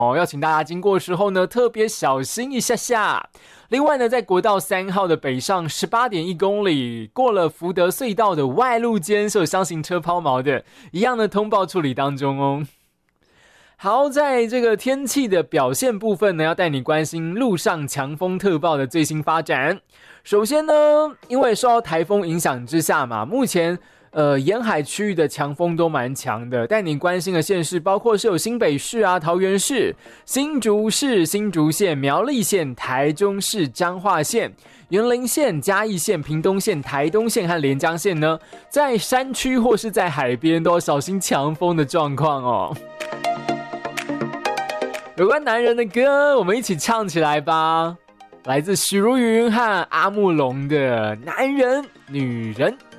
要请大家经过的时候呢，特别小心一下下。另外呢，在国道3号的北上 18.1 公里，过了福德隧道的外路间是有箱型车抛锚的，一样的通报处理当中哦。好，在这个天气的表现部分呢，要带你关心路上强风特报的最新发展。首先呢，因为受到台风影响之下嘛，目前沿海区域的强风都蛮强的，带你关心的县市包括是有新北市啊、桃园市、新竹市、新竹县、苗栗县、台中市、彰化县、云林县、嘉义县、屏东县、台东县和连江县呢，在山区或是在海边都要小心强风的状况哦。有关男人的歌，我们一起唱起来吧！来自许茹芸和阿木龙的《男人女人》。